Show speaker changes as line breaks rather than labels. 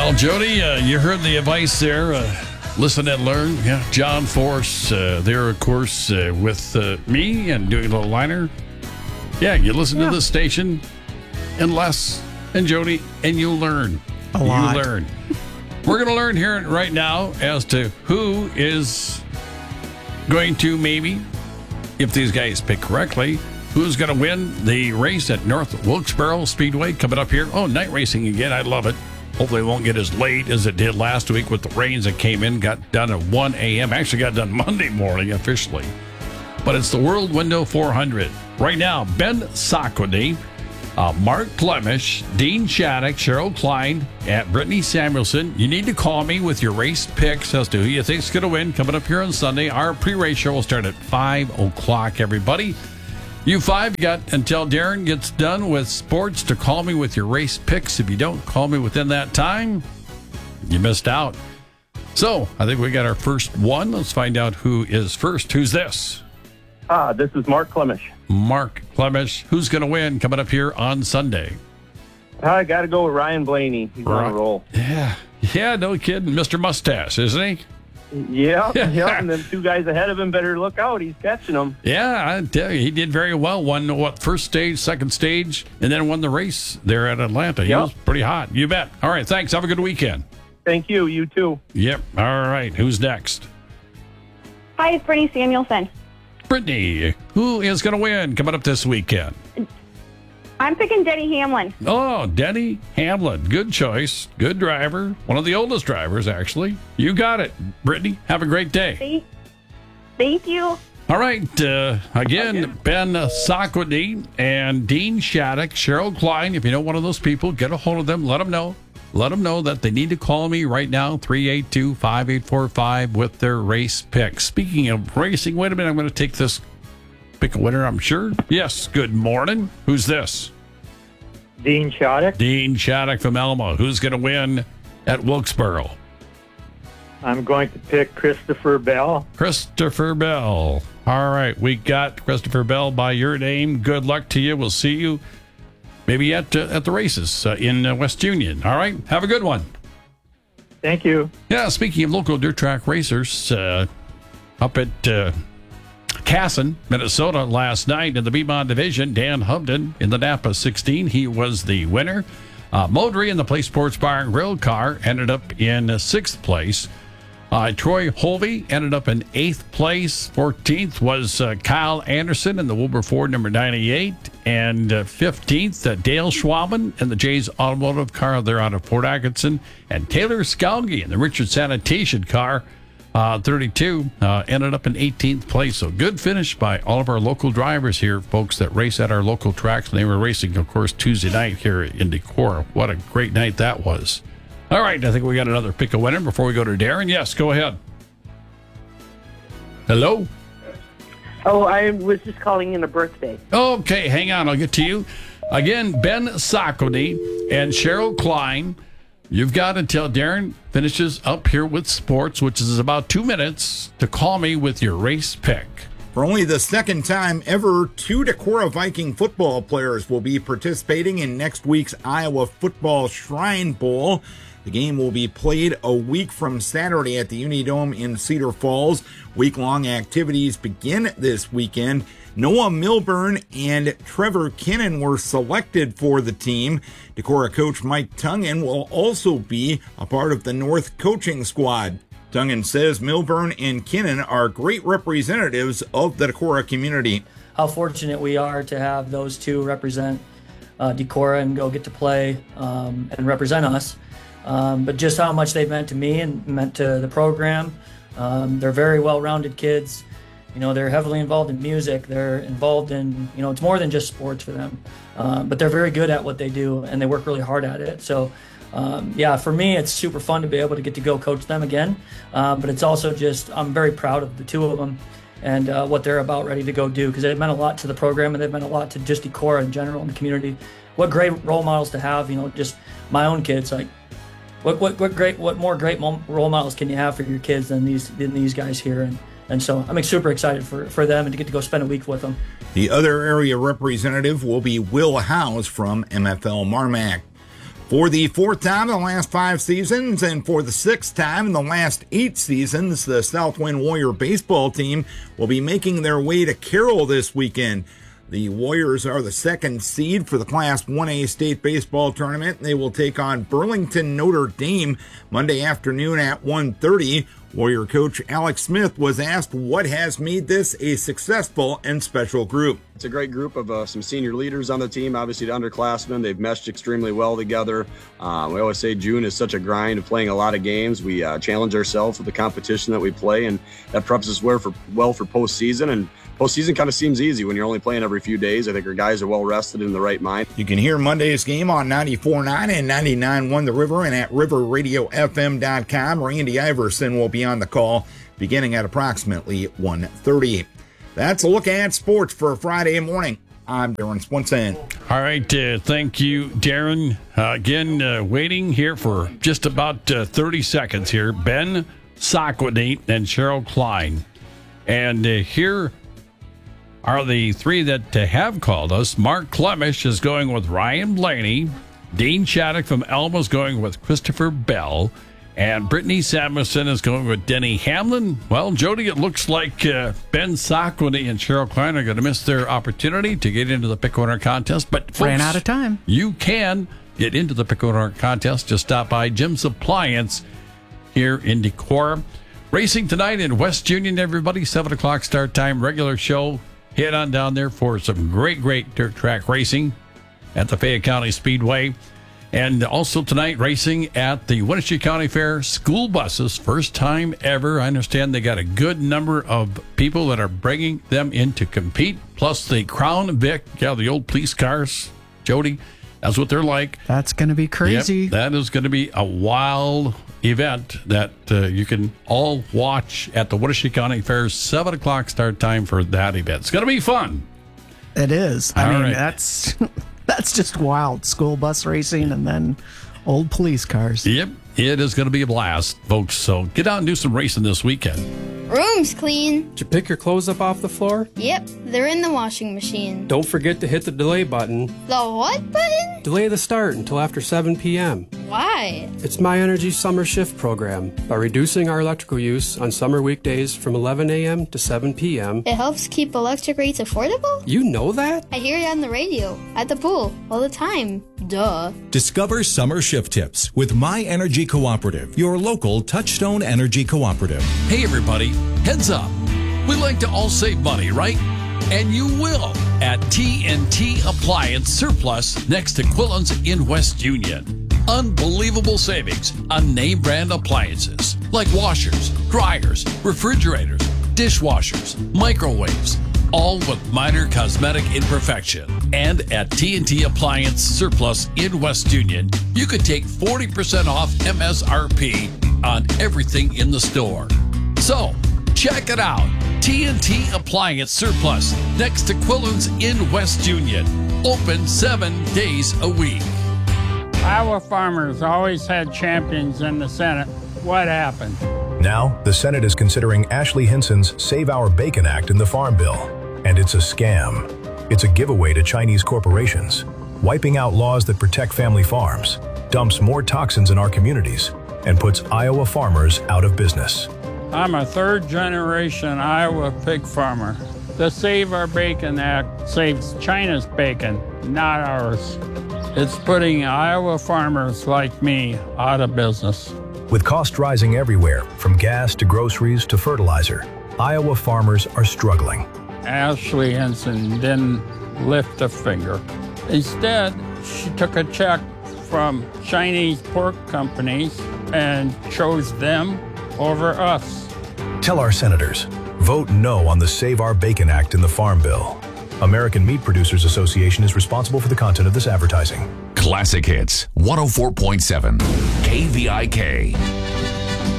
Well, Jody, you heard the advice there. Listen and learn. Yeah, John Force there, of course, with me and doing a little liner. Yeah, you listen to this station and Les and Jody, and you'll learn.
A lot.
You learn. We're going to learn here right now as to who is going to maybe, if these guys pick correctly, who's going to win the race at North Wilkes-Barre Speedway coming up here. Oh, night racing again. I love it. Hopefully it won't get as late as it did last week with the rains that came in. Got done at 1 a.m. Actually got done Monday morning officially. But it's the World Window 400. Right now, Ben Sockley, Mark Clemish, Dean Shattuck, Cheryl Klein, and Brittany Samuelson. You need to call me with your race picks as to who you think's going to win coming up here on Sunday. Our pre-race show will start at 5 o'clock, everybody. You five got until Darren gets done with sports to call me with your race picks. If you don't call me within that time, you missed out. So I think we got our first one. Let's find out who is first. Who's this?
This is Mark Clemish.
Mark Clemish. Who's going to win coming up here on Sunday?
I got to go with Ryan Blaney. He's on a roll.
Yeah, no kidding. Mr. Mustache, isn't he?
Yeah. And then two guys ahead of him better look out. He's catching them.
Yeah, I tell you, he did very well. Won, first stage, second stage, and then won the race there at Atlanta. He was pretty hot. You bet. All right, thanks. Have a good weekend.
Thank you. You too.
Yep. All right. Who's next?
Hi, it's Brittany Samuelson.
Brittany, who is going to win coming up this weekend?
I'm picking Denny Hamlin.
Oh, Denny Hamlin. Good choice. Good driver. One of the oldest drivers, actually. You got it, Brittany. Have a great day.
Thank you.
All right. Again, Ben Sockley and Dean Shattuck, Cheryl Klein. If you know one of those people, get a hold of them. Let them know. Let them know that they need to call me right now, 382-5845, with their race picks. Speaking of racing, wait a minute. I'm going to take this. Pick a winner, I'm sure. Yes, good morning. Who's this?
Dean Shattuck.
Dean Shattuck from Elma. Who's going to win at Wilkes-Barre?
I'm going to pick Christopher Bell.
Christopher Bell. All right, we got Christopher Bell by your name. Good luck to you. We'll see you maybe at the races in West Union. All right, have a good one.
Thank you.
Yeah, speaking of local dirt track racers, up at Casson, Minnesota, last night in the Beemont Division, Dan Hubden in the Napa 16. He was the winner. Modry in the Play Sports Bar and Grill car ended up in sixth place. Troy Holvey ended up in eighth place. 14th was Kyle Anderson in the Wilberford number 98. And 15th, Dale Schwaben in the Jay's Automotive car. They're out of Port Atkinson. And Taylor Skalgi in the Richard Sanitation car. 32 ended up in 18th place. So good finish by all of our local drivers here, folks that race at our local tracks. And they were racing, of course, Tuesday night here in Decorah. What a great night that was. All right, I think we got another pick a winner before we go to Darren. Yes, go ahead. Hello?
Oh, I was just calling in a birthday.
Okay, hang on. I'll get to you. Again, Ben Sockley and Cheryl Klein. You've got until Darren finishes up here with sports, which is about 2 minutes, to call me with your race pick.
For only the second time ever, two Decorah Viking football players will be participating in next week's Iowa Football Shrine Bowl. The game will be played a week from Saturday at the Unidome in Cedar Falls. Week-long activities begin this weekend. Noah Milburn and Trevor Kinnan were selected for the team. Decorah coach Mike Tungan will also be a part of the North coaching squad. Tungan says Milburn and Kinnan are great representatives of the Decorah community.
How fortunate we are to have those two represent Decorah and go get to play and represent us. But just how much they've meant to me and meant to the program. They're very well-rounded kids. You know, they're heavily involved in music. They're involved in, you know, it's more than just sports for them. But they're very good at what they do, and they work really hard at it. So, yeah, for me, it's super fun to be able to get to go coach them again. But it's also just, I'm very proud of the two of them and what they're about ready to go do, because they've meant a lot to the program, and they've meant a lot to just Decorah in general in the community. What great role models to have, you know, just my own kids. Like, what more great role models can you have for your kids than these guys here? And so I'm super excited for them and to get to go spend a week with them.
The other area representative will be Will Howes from MFL Marmac. For the 4th time in the last 5 seasons and for the 6th time in the last 8 seasons, the Southwind Warrior baseball team will be making their way to Carroll this weekend. The Warriors are the 2nd seed for the Class 1A state baseball tournament. They will take on Burlington Notre Dame Monday afternoon at 1:30. Warrior coach Alex Smith was asked what has made this a successful and special group.
It's a great group of some senior leaders on the team, obviously the underclassmen. They've meshed extremely well together. We always say June is such a grind of playing a lot of games. We challenge ourselves with the competition that we play, and that preps us well for postseason. And postseason kind of seems easy when you're only playing every few days. I think our guys are well rested in the right mind.
You can hear Monday's game on 94.9 and 99.1 The River and at riverradiofm.com. Randy Iverson will be on the call beginning at approximately 1:30. That's a look at sports for Friday morning. I'm Darren Swenson.
All right, thank you, Darren. Again, waiting here for just about 30 seconds here. Ben Sockwitney and Cheryl Klein. And here are the 3 that have called us. Mark Clemish is going with Ryan Blaney. Dean Shattuck from Elma is going with Christopher Bell. And Brittany Samuelson is going with Denny Hamlin. Well, Jody, it looks like Ben Sockwitney and Cheryl Klein are going to miss their opportunity to get into the Pick Winner contest. But folks,
ran out of time.
You can get into the Pick Winner contest. Just stop by Jim's Appliance here in Decorah. Racing tonight in West Union, everybody. 7 o'clock start time, regular show. Head on down there for some great dirt track racing at the Fayette County Speedway. And also tonight, racing at the Wenatchee County Fair. School buses, first time ever. I understand they got a good number of people that are bringing them in to compete. Plus the Crown Vic, the old police cars. Jody, that's what they're like.
That's going to be crazy.
Yep, that is going to be a wild event that you can all watch at the Wenatchee County Fair. 7 o'clock start time for that event. It's going to be fun.
It is. I mean,
right.
That's just wild. School bus racing and then old police cars.
Yep, it is going to be a blast, folks. So get out and do some racing this weekend.
Room's clean.
Did you pick your clothes up off the floor?
Yep, they're in the washing machine.
Don't forget to hit the delay button.
The what button?
Delay the start until after 7 p.m.
Why?
It's My Energy Summer Shift program. By reducing our electrical use on summer weekdays from 11 a.m. to 7 p.m.
It helps keep electric rates affordable?
You know that?
I hear it on the radio, at the pool, all the time. Duh.
Discover summer shift tips with My Energy Cooperative, your local Touchstone Energy Cooperative.
Hey, everybody, heads up. We like to all save money, right? And you will at TNT Appliance Surplus next to Quillen's in West Union. Unbelievable savings on name brand appliances like washers, dryers, refrigerators, dishwashers, microwaves, all with minor cosmetic imperfection. And at TNT Appliance Surplus in West Union, you could take 40% off MSRP on everything in the store. So, check it out. TNT Appliance Surplus next to Quillen's in West Union. Open 7 days a week.
Iowa farmers always had champions in the Senate. What happened?
Now, the Senate is considering Ashley Hinson's Save Our Bacon Act in the Farm Bill. And it's a scam. It's a giveaway to Chinese corporations, wiping out laws that protect family farms, dumps more toxins in our communities, and puts Iowa farmers out of business.
I'm a third-generation Iowa pig farmer. The Save Our Bacon Act saves China's bacon, not ours. It's putting Iowa farmers like me out of business.
With costs rising everywhere, from gas to groceries to fertilizer, Iowa farmers are struggling.
Ashley Hinson didn't lift a finger. Instead, she took a check from Chinese pork companies and chose them over us.
Tell our senators, vote no on the Save Our Bacon Act in the Farm Bill. American Meat Producers Association is responsible for the content of this advertising.
Classic Hits 104.7 KVIK.